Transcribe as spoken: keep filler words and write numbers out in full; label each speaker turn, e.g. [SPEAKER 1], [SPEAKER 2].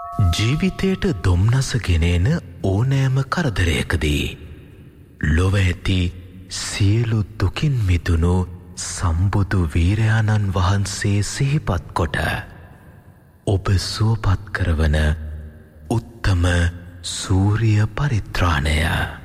[SPEAKER 1] ජීවිතයට දුම්නස ගෙනෙන ඕනෑම කරදරයකදී ලොව ඇති සියලු දුකින් මිදුණු සම්බුදු වීරයාණන් වහන්සේ සිහිපත් කොට ඔබ සුවපත් කරවන උත්තම සූරිය පරිත්‍රාණය